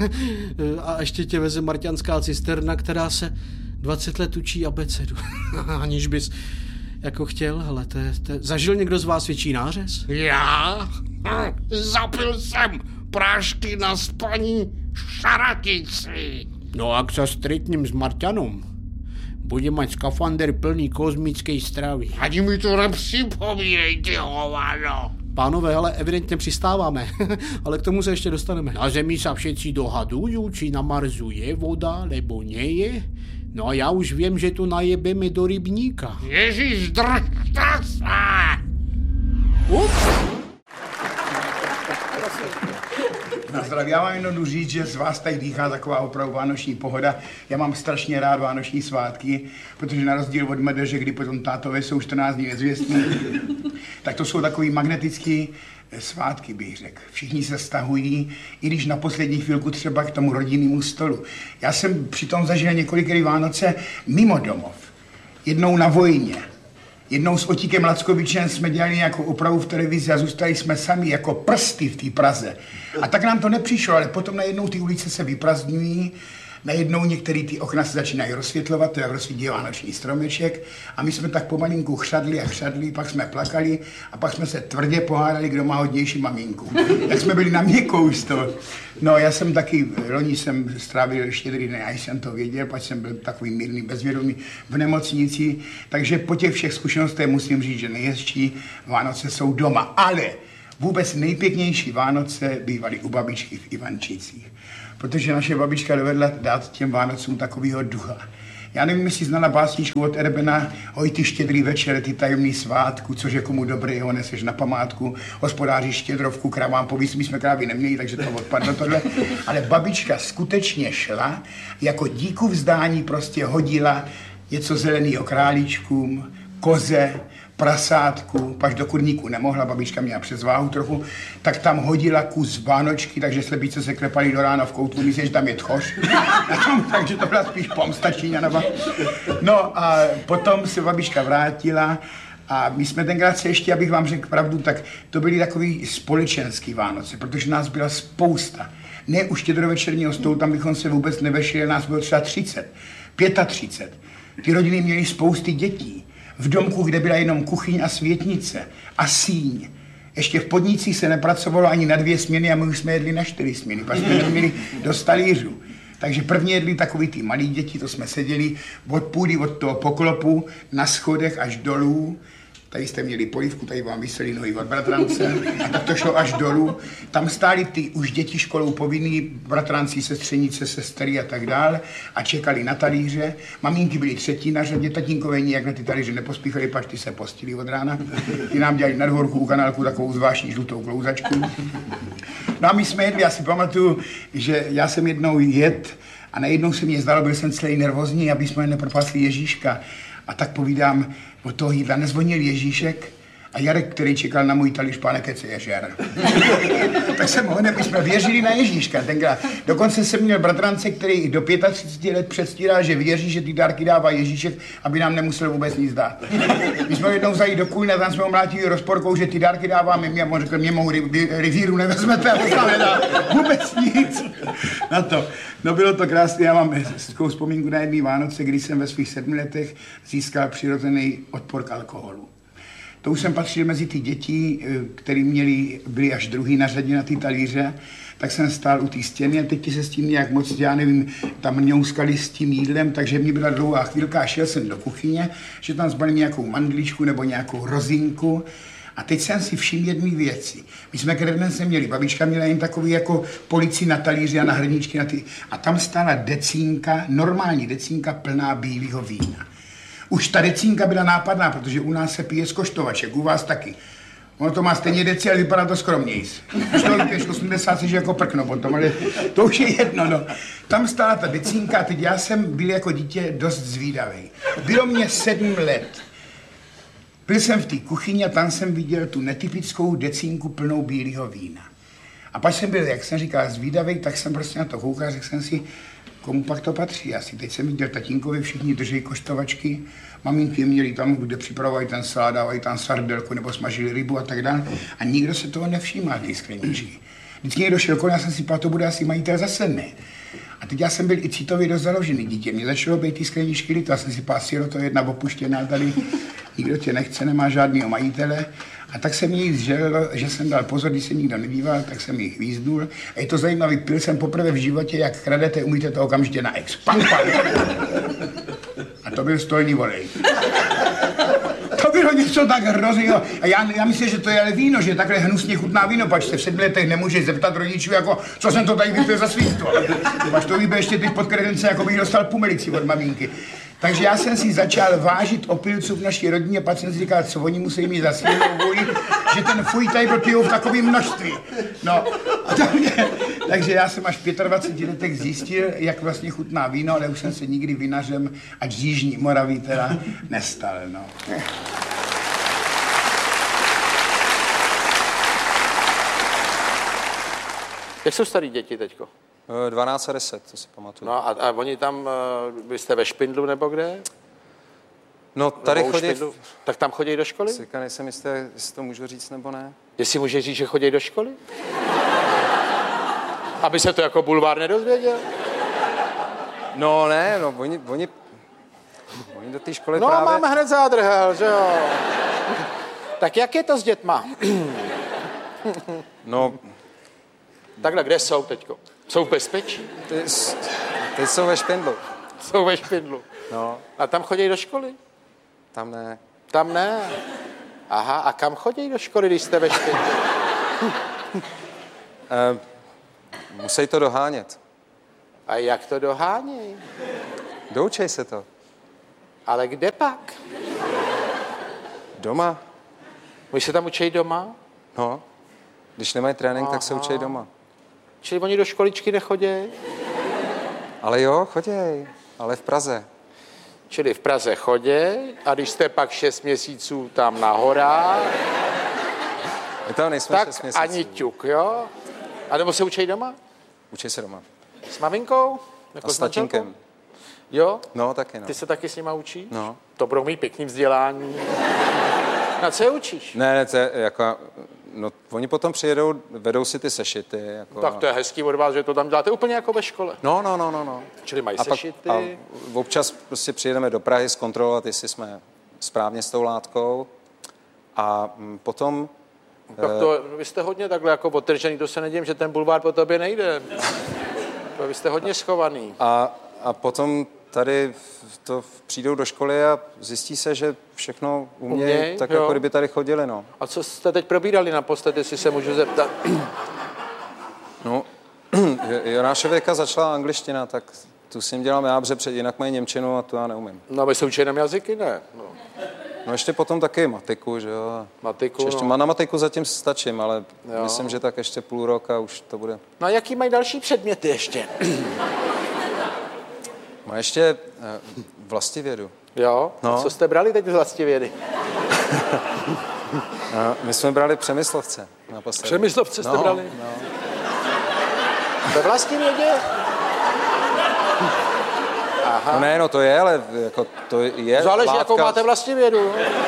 A ještě tě veze marťanská cisterna, která se dvacet let učí abecedu. Aniž bys jako chtěl, hele, to je, to je... Zažil někdo z vás větší nářez? Já? Hm, zapil jsem prášky na spaní šaratici. No ak sa stretnem s Marťanom, bude mať skafander plný kozmickej stravy. Ani mi to nepřipomínej, ty hovado. Pánové, ale evidentně přistáváme, ale k tomu se ještě dostaneme. Na Zemi sa všetci dohadujú, či na Marsu je voda, lebo nie je. No a ja už viem, že to najebeme do rybníka. Ježíš, držte se! Ups! Na zdraví, já vám jenom jdu říct, že z vás tady dýchá taková opravdu vánoční pohoda. Já mám strašně rád vánoční svátky, protože na rozdíl od Medeže, kdy potom tátové jsou čtrnáct dní nezvěstní, tak to jsou takový magnetický svátky, bych řekl. Všichni se stahují, i když na poslední chvilku třeba k tomu rodinnému stolu. Já jsem přitom zažil několikrát Vánoce mimo domov. Jednou na vojně. Jednou s Otíkem Lackovičem jsme dělali nějakou opravu v televizi a zůstali jsme sami jako prsty v té Praze. A tak nám to nepřišlo, ale potom najednou ty ulice se vyprazdňují najednou některé ty okna se začínají rozsvětlovat, to je jak rozsvítí vánoční stromeček a my jsme tak pomalinku chřadli a chřadli, pak jsme plakali a pak jsme se tvrdě pohádali, kdo má hodnější maminku. Jak jsme byli na měkkou z toho. No já jsem taky, loni jsem strávil štědrý den, já jsem to věděl, pak jsem byl takový mírný, bezvědomý v nemocnici, takže po těch všech zkušenostech musím říct, že nejhezčí Vánoce jsou doma, ale vůbec nejpěknější Vánoce bývaly u babičky v Ivančicích, protože naše babička dovedla dát těm Vánocům takovýho ducha. Já nevím, jestli znala básničku od Erbena, oj ty štědrý večer, ty tajemný svátku, což je komu dobrý, ho neseš na památku, hospodáři štědrovku, kravám povíc, my jsme krávy neměli, takže to odpadlo tohle. Ale babička skutečně šla, jako díku vzdání prostě hodila něco zeleného králíčkům, koze, prasátku, paž do kurníku nemohla, babička měla přes váhu trochu, tak tam hodila kus vánočky, takže slepice se klepali do rána v koutku, myslím, že tam je tchoř. Takže to byla spíš pomsta Číňanova. No a potom se babička vrátila a my jsme tenkrát se ještě, abych vám řekl pravdu, tak to byly takový společenský Vánoce, protože nás byla spousta. Ne u štědrovečerního stolu, tam bychom se vůbec nevešli, nás bylo třeba třicet, třicet pět. Ty rodiny měly spousty dětí. V domku, kde byla jenom kuchyň a světnice a síň. Ještě v podnicích se nepracovalo ani na dvě směny a my už jsme jedli na čtyři směny, pak jsme neměli do talířů. Takže první jedli takový ty malí děti, to jsme seděli od půdy, od toho poklopu, na schodech až dolů. Tady jste měli polívku, tady vám vysely nohy od bratrance a tak to šlo až dolů. Tam stáli ty už děti školou povinný, bratranci, sestřenice, sestry a tak dále a čekali na talíře. Maminky byly třetí na řadě, tatínkové nijak na ty talíře nepospíchali, pak ty se postili od rána. Ty nám dělali na dvorku u kanálku takovou zvláštní žlutou klouzačku. No a my jsme jedli, já si pamatuju, že já jsem jednou jet a najednou se mě zdalo, byl jsem celý nervózní, aby jsme nepropásli Ježíška. A tak povídám, od toho jídla nezvonil Ježíšek a Jarek, který čekal na můj talíř, pane, kece je žer. Tak jsem ho, my jsme věřili na Ježíška tenkrát. Dokonce jsem měl bratrance, který do třicet pět let předstíral, že věří, že ty dárky dává Ježíšek, aby nám nemusel vůbec nic dát. My jsme jednou zajít do Kulna, tam jsme ho mlátili rozporkou, že ty dárky dáváme, mě, on řekl, mě mou rivíru nevezmete, a to nedá vůbec nic. Na to. No bylo to krásné, já mám takovou vzpomínku na jedný Vánoce, kdy jsem ve svých sedmi letech získal přirozený odpor k alkoholu. To už jsem patřil mezi ty děti, který měli, byli až druhý na řadě na ty talíře, tak jsem stál u té stěny a teď se s tím nějak moc, já nevím, tam mňouskali s tím jídlem, takže mě byla dlouhá chvílka a šel jsem do kuchyně, že tam zbalili nějakou mandličku nebo nějakou rozinku. A teď jsem si všiml jedné věci. My jsme kredenci měli, babička měla jen takový jako policii na talíři a na hrníčky na ty. A tam stála decínka, normální decínka plná bílého vína. Už ta decínka byla nápadná, protože u nás se pije z koštovaček, u vás taky. Ono to má stejně deci, ale vypadá to skromnějc. Už to lípěš osmdesát, že jako prkno potom, ale to už je jedno, no. Tam stála ta decínka a teď já jsem byl jako dítě dost zvídavý. Bylo mě sedm let. Byl jsem v té kuchyni a tam jsem viděl tu netypickou decínku plnou bílého vína. A pak jsem byl, jak jsem říkal, zvídavý, tak jsem prostě na to koukal, řekl jsem si, komu pak to patří. Asi teď jsem viděl tatínkovi, všichni drží koštovačky, maminky měli tam, kde připravovají ten salát, dávají tam sardelku nebo smažili rybu a tak dále. A nikdo se toho nevšímal, ty skleničky. Vždycky někdo šel kolem, já jsem si pál, to bude asi majitel zase ne. A teď já jsem byl i citově dost založený dítě. Mě začalo být ty skleničky líto, já jsem si pál, to jedna opuštěná tady, nikdo tě nechce, nemá žádného majitele. A tak se mě jí zželilo, že jsem dal pozor, když se nikdo nedíval, tak jsem jí hvízdnul. A je to zajímavý, pil jsem poprvé v životě, jak kradete, umíte to okamžitě na ex. Pam, pam. A to byl stolní volej. To bylo něco tak hrozného. A já, já myslím, že to je ale víno, že takhle hnusně chutná víno, pač se v sedmi letech nemůžeš zeptat rodičů, jako, co jsem to tady vypil za svýstvo. Pač to vypil ještě teď pod kredence, jako bych dostal pumelici od maminky. Takže já jsem si začal vážit opilců v naší rodině, pak jsem si říkal, co oni musí mít za silnou vůli, že ten fuj tady pijou v takovém množství. No, takže, takže já jsem až v dvaceti pěti letech zjistil, jak vlastně chutná víno, ale už jsem se nikdy vinařem, ať z Jižní Moravy teda, nestal, no. Jak jsou starý děti teďko? dvanáct a deset, to si pamatuju. No a, a oni tam, vy jste ve Špindlu nebo kde? No tady nebo chodí... Špindlu? Tak tam chodí do školy? Sika, nejsem jistý, jestli to můžu říct nebo ne. Jestli můžeš říct, že chodí do školy? Aby se to jako bulvár nedozvěděl? No ne, no oni, oni, oni do té školy No právě... máme hned zádrhel, že jo. Tak jak je to s dětma? No, Takhle, kde jsou teďko? Jsou v bezpečí? ty, s- ty jsou ve Špindlu. Jsou ve Špindlu. No, A tam chodí do školy? tam ne. Tam ne. Aha, a kam chodí do školy, když jste ve Špindlu? E, musí to dohánět. A jak to dohánějí? Doučej se to. Ale kde pak? Doma. Oni se tam učí doma? No, když nemají trénink, tak se Aha. učí doma. Čili oni do školičky nechodí? Ale jo, choděj, ale v Praze. Čili v Praze chodí a když jste pak šest měsíců tam na horách, My tam nejsme tak šest měsíců. ani ťuk, jo? A nebo se učí doma? Učí se doma. S maminkou? Jako A s tatínkem. manželkou? Jo? No, taky no. Ty se taky s nima učíš? No. To budou mít pěkný vzdělání. Na co je učíš? Ne, ne, to je jako... No, oni potom přijedou, vedou si ty sešity. Jako, Tak to je hezký od vás, že to tam děláte úplně jako ve škole. No, no, no, no, no. Čili mají A pak sešity. a občas prostě přijedeme do Prahy zkontrolovat, jestli jsme správně s tou látkou. A mm, potom... Tak to, vy jste hodně takhle jako otržený, to se nedím, že ten bulvár po tobě nejde. To vy jste hodně schovaný. A, a potom tady to přijdou do školy a zjistí se, že všechno umějí, Uměj, tak jo. jako kdyby tady chodili, no. A co jste teď probírali naposled, jestli se můžu zeptat? No, Jonášověka začala angličtina, tak tu s ním dělám já, protože před- jinak mají němčinu a tu já neumím. No, vy se učí jenom jazyky, ne? No. No ještě potom taky matiku, že jo. Matiku, Ještě, no. Na matiku zatím stačím, ale Jo. myslím, že tak ještě půl roka už to bude. No a jaký mají další předměty ještě? Má ještě eh, vlastivědu. Jo? No. A co jste brali teď z vlastivědy? A my jsme brali Přemyslovce naposledy. Přemyslovce jste no, brali? No. Ve vlastivědě? no ne, no to je, ale jako to je Záleží, látka. jakou máte vlastivědu.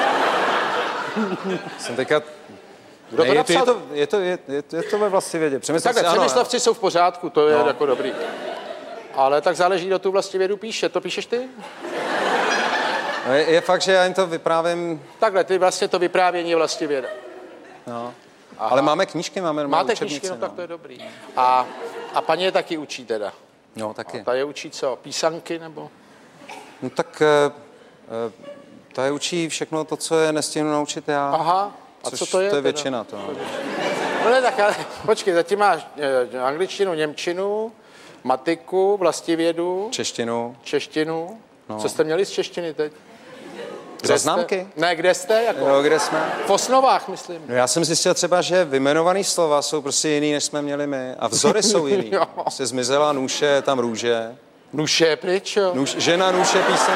Jsem teďka... Kdo to ne, je, to, je, napsal? to, je, to, je, je, to, je to ve vlastivědě. Přemyslovci, Takhle, ano, Přemyslovci jsou v pořádku, to je No. jako dobrý. Ale tak záleží, kdo tu vlastivědu píše. To píšeš ty? no, je, je fakt, že já jim to vyprávím, Takhle, ty vlastně to vyprávění je vlastivěda. no. Ale máme knížky, máme normální Máte učebnice, knížky, no tak to je dobrý. A, a paní je taky učí teda. No, taky. Ta je učí co? Písanky nebo? No tak eh, eh, ta je učí všechno to, co je nestihnu naučit já. Aha. A což co to je? to je teda? většina to. No. No ne, tak ale počkej, zatím máš eh, angličtinu, němčinu, matiku, vlastivědu, Češtinu. češtinu. No. Co jste měli z češtiny teď? Záznamky? Jste? Ne, kde jste? Jako? Jo, kde jsme? V Osnovách, myslím. No já jsem zjistil třeba, že vyjmenovaný slova jsou prostě jiný, než jsme měli my. A vzory jsou jiný. Jo. Prostě zmizela nůše, je tam růže. Nuše je pryč, jo? Nůž, žena nůše píseň...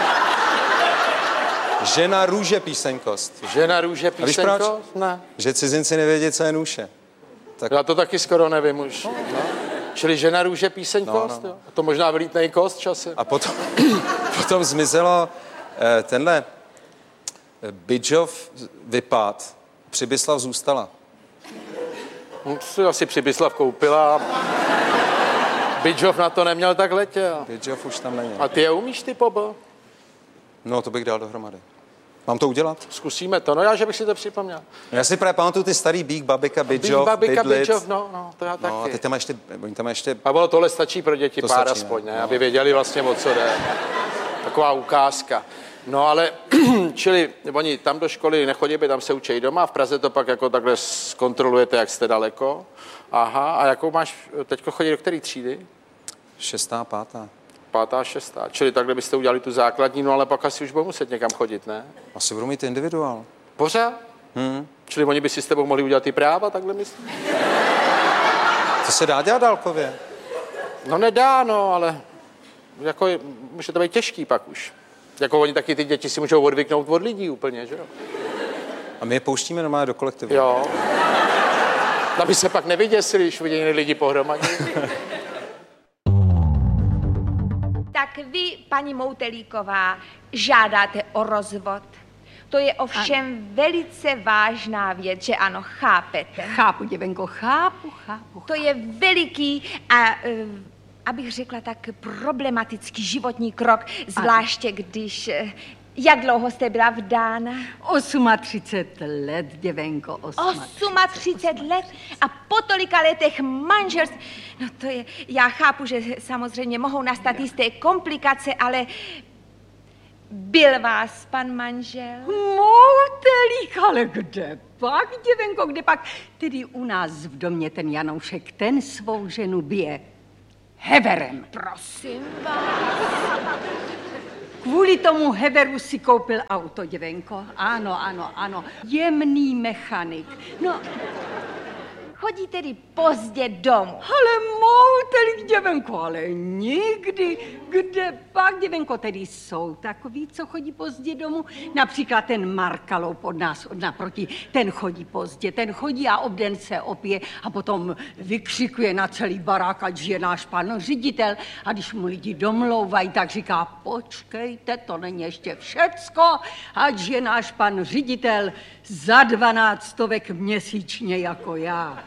Žena růže píseňkost. Žena růže víš písenko? proč? Ne. Že cizinci nevědí, co je nůše. Tak Já to taky skoro nevím už. No. Čili žena růže píseňkost, No, no. jo? A to možná vylítne i kost časem. A potom, potom zmizelo eh, tenhle eh, Bidžov vypad, Přibyslav zůstala. Hm, si asi Přibyslav koupila. Bidžov na to neměl tak letěl. Bidžov už tam není. A ty je umíš, ty, Pobo? No, to bych dal dohromady. Mám to udělat? Zkusíme to. No já, že bych si to připomněl. No, já si právě pamatuju ty starý Bík, Babika, Bidžov, Babika, Bydlic. Bidžov, no, no, to já taky. No, a teď tam má ještě, oni tam má ještě, A bylo tohle stačí pro děti, To pár stačí, aspoň, ne? ne? No. Aby věděli vlastně, o co jde. Taková ukázka. No ale, čili oni tam do školy nechodí, by tam se učí doma, v Praze to pak jako takhle zkontrolujete, jak jste daleko. Aha, a jakou máš, teďko chodí do které třídy? šestá, pátá. Pátá, šestá. Čili takhle byste udělali tu základní, no ale pak asi už budou muset někam chodit, ne? Asi budou mít individuál. Pořád? Hmm. Čili oni by si s tebou mohli udělat ty práva, takhle myslím? To se dá dělat dálkově. No nedá, no, ale jako je, může to být těžký pak už. Jako oni taky ty děti si můžou odvyknout od lidí úplně, že jo? A my je pouštíme normálně do kolektivu. Jo. Aby se pak nevyděsili, když vidí lidi pohromadě. Tak vy, paní Moutelíková, žádáte o rozvod. To je ovšem ano. velice vážná věc, že ano, chápete? Chápu, děvenko, chápu, chápu. To je veliký a uh, abych řekla, tak problematický životní krok, zvláště když... Jak dlouho jste byla vdána? třicet osm let, děvenko, třicet osm let? A po tolika letech manželství? No to je, já chápu, že samozřejmě mohou nastat jisté komplikace, ale byl vás pan manžel? Moutelík, ale kde pak, děvenko, kde pak? Tedy u nás v domě ten Janoušek, ten svou ženu bije heverem. Prosím vás. Kvůli tomu heveru si koupil auto, děvenko. Ano, ano, ano. Jemný mechanik. No, chodí tedy pozdě domů. Ale moutelík, děvenko, ale nikdy. Kde pak, děvenko, tedy jsou takový, co chodí pozdě domů? Například ten Markalou od nás, od naproti, ten chodí pozdě, ten chodí a obden se opije a potom vykřikuje na celý barák, ať je náš pan ředitel. A když mu lidi domlouvají, tak říká, počkejte, to není ještě všecko, ať je náš pan ředitel za dvanáct stovek měsíčně jako já.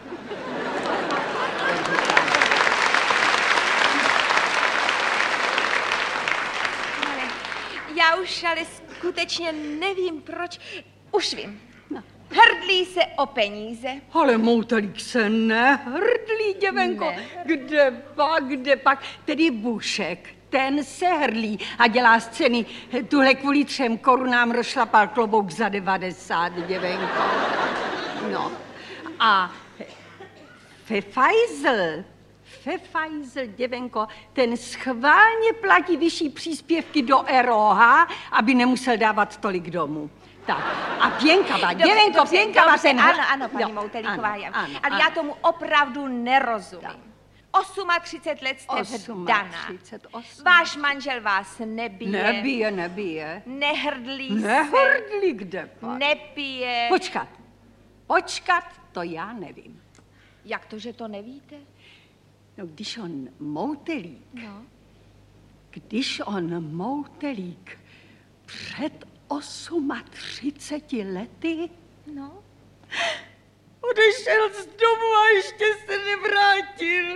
Já už ale skutečně nevím, proč. Už vím. No. Hrdlí se o peníze. Ale moutelík se nehrdlí, děvenko. Ne. Kde pak, kde pak? Tedy Bušek, ten se hrdlí a dělá scény. Tuhle kvůli třem korunám rozšlapal klobouk za devadesát, děvenko. No. A Pfeifeisel, Pfeifeisel, děvenko, ten schválně platí vyšší příspěvky do R O H, aby nemusel dávat tolik domů. Tak, a Pěnkava, děvenko, Pěnkava, ten... Ano, ano, paní Moutelíková, ano, ano, ale já tomu opravdu nerozumím. třicet osm let jste vdaná. Váš manžel vás nebije. Nebije, nebije. Nehrdlí se. Nehrdlí, kde pak? Nepije. Počkat, počkat, to já nevím. Jak to, že to nevíte? No, když on moutelík, no. když on moutelík před třiceti osmi lety, no. odešel z domu a ještě se nevrátil.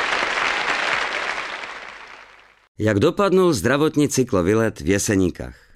Jak dopadnul zdravotní cyklovýlet v Jeseníkách?